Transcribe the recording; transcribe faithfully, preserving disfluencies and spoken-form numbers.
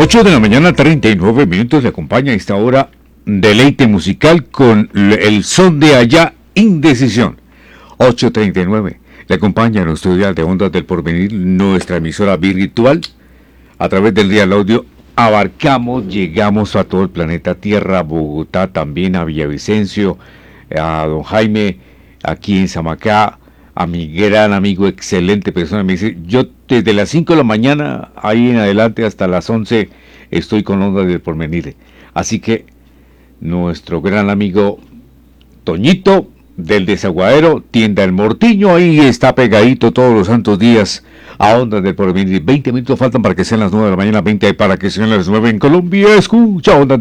ocho de la mañana, treinta y nueve minutos. Le acompaña a esta hora deleite musical con el son de allá, Indecisión. ocho treinta y nueve. Le acompaña en nuestro dial de Ondas del Porvenir, nuestra emisora virtual. A través del dial audio abarcamos, llegamos a todo el planeta Tierra, a Bogotá, también a Villavicencio, a don Jaime, aquí en Samacá, a mi gran amigo, excelente persona. Me dice, yo desde las cinco de la mañana, ahí en adelante hasta las once, estoy con Ondas del Porvenir. Así que nuestro gran amigo Toñito del Desaguadero, tienda El Mortiño, ahí está pegadito todos los santos días a Ondas del Porvenir. veinte minutos faltan para que sean las nueve de la mañana, veinte para que sean las nueve en Colombia. Escucha Ondas